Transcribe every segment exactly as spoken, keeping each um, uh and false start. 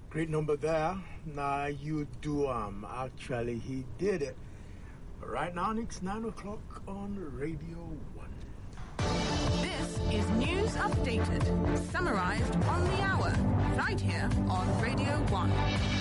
Great number there. Now you do um actually he did it. Right now it's nine o'clock on Radio One. This is News Updated, summarized on the hour, right here on Radio One.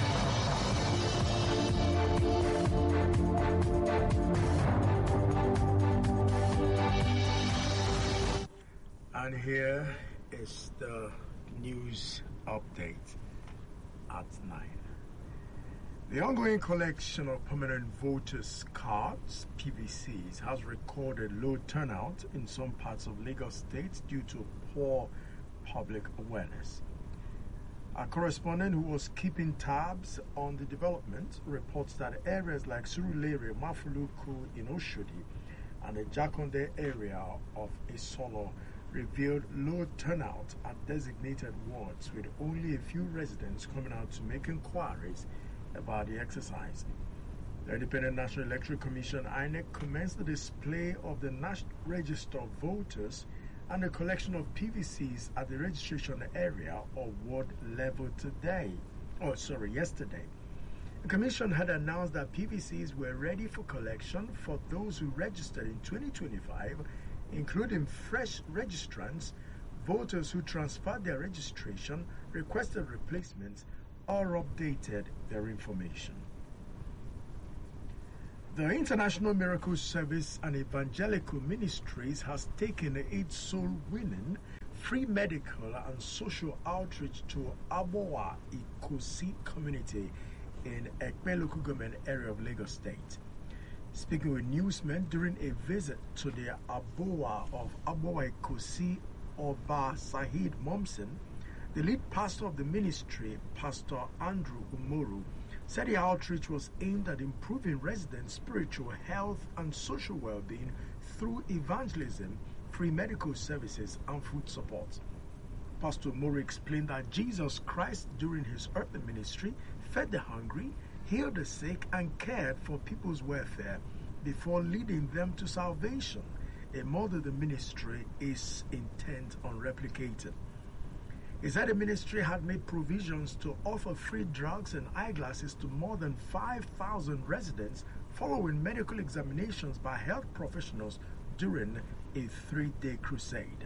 And here is the news update at nine. The ongoing collection of permanent voters' cards, P V Cs, has recorded low turnout in some parts of Lagos State due to poor public awareness. Our correspondent, who was keeping tabs on the development, reports that areas like Surulere, Mafuluku in Oshodi, and the Jakonde area of Isolo revealed low turnout at designated wards, with only a few residents coming out to make inquiries about the exercise. The Independent National Electoral Commission, I N E C, commenced the display of the National Register of Voters and the collection of P V Cs at the registration area or ward level today. Oh, sorry, yesterday. The Commission had announced that P V Cs were ready for collection for those who registered in twenty twenty-five, including fresh registrants, voters who transferred their registration, requested replacements, or updated their information. The International Miracle Service and Evangelical Ministries has taken its soul-winning free medical and social outreach to Abowa Ikosi community in Ekpe local government area of Lagos State. Speaking with newsmen during a visit to the Abowa of Abowa Ikosi, Oba Sahid Momsen, the lead pastor of the ministry, Pastor Andrew Umoru, said the outreach was aimed at improving residents' spiritual health and social well-being through evangelism, free medical services, and food support. Pastor Umoru explained that Jesus Christ, during his earthly ministry, fed the hungry, healed the sick, and cared for people's welfare before leading them to salvation, a model the ministry is intent on replicating. He said the ministry had made provisions to offer free drugs and eyeglasses to more than five thousand residents following medical examinations by health professionals during a three-day crusade.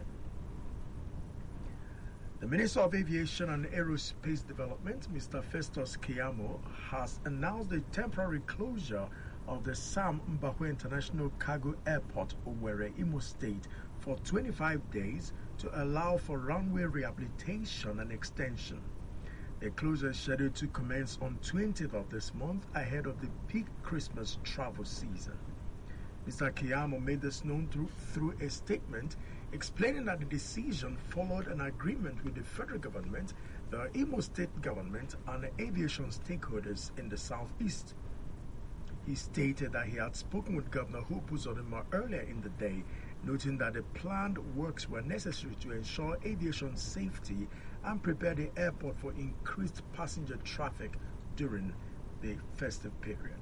The Minister of Aviation and Aerospace Development, Mister Festus Keyamo, has announced the temporary closure of the Sam Mbakwe International Cargo Airport, Owerri, Imo State, for twenty-five days to allow for runway rehabilitation and extension. The closure is scheduled to commence on twentieth of this month ahead of the peak Christmas travel season. Mister Keyamo made this known through, through a statement explaining that the decision followed an agreement with the federal government, the Imo State government, and the aviation stakeholders in the southeast. He stated that he had spoken with Governor Hope Uzodinma earlier in the day, noting that the planned works were necessary to ensure aviation safety and prepare the airport for increased passenger traffic during the festive period.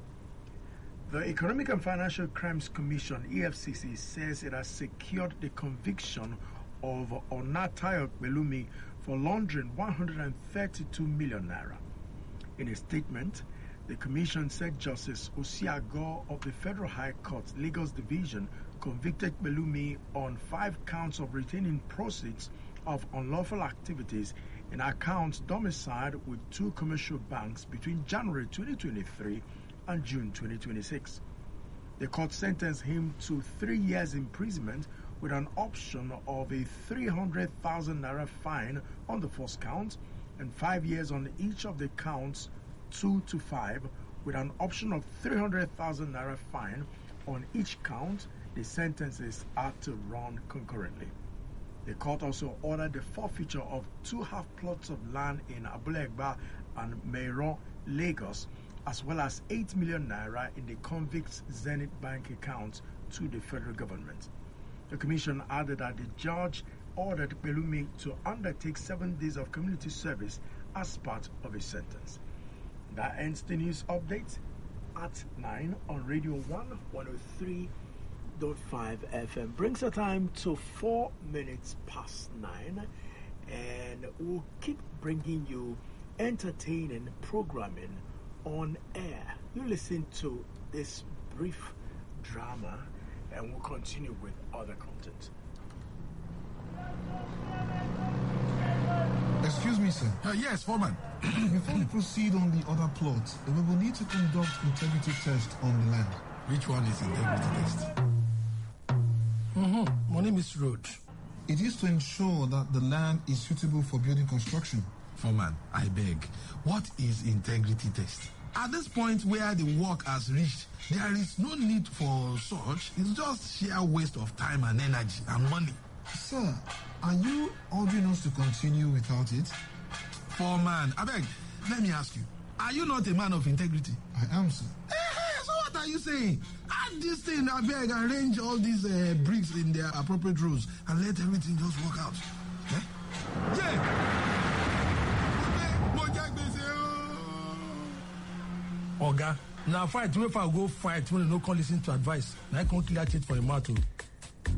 The Economic and Financial Crimes Commission, E F C C, says it has secured the conviction of Onatayo Belumi for laundering one hundred thirty-two million naira. In a statement, the Commission said Justice Osiago of the Federal High Court, Lagos Division, convicted Belumi on five counts of retaining proceeds of unlawful activities in accounts domiciled with two commercial banks between January twenty twenty-three and June twenty twenty-six. The court sentenced him to three years imprisonment with an option of a three hundred thousand naira fine on the first count and five years on each of the counts two to five with an option of three hundred thousand naira fine on each count. The sentences are to run concurrently. The court also ordered the forfeiture of two half plots of land in Abulegba and Meiro, Lagos, as well as eight million naira in the convict's Zenith Bank account to the federal government. The commission added that the judge ordered Belumi to undertake seven days of community service as part of his sentence. That ends the news update at nine on Radio one, one oh three point five F M. Brings the time to four minutes past nine, and we'll keep bringing you entertaining programming on air. You listen to this brief drama and we'll continue with other content. Excuse me, sir. Uh, yes, Foreman. Before we proceed on the other plot, we will need to conduct integrity test on the land. Which one is integrity test? Mm-hmm. My name is Road. It is to ensure that the land is suitable for building construction. Foreman, I beg, what is integrity test? At this point where the work has reached, there is no need for such. It's just sheer waste of time and energy and money. Sir, are you ordering us to continue without it? Foreman, I beg, let me ask you, are you not a man of integrity? I am, sir. Hey, hey, so what are you saying? Add this thing, I beg, arrange all these uh, bricks in their appropriate rows and let everything just work out. Eh? Yeah! Oga, now fight, if I go fight, when you no call listen to advice, now I can't clear it for a matter.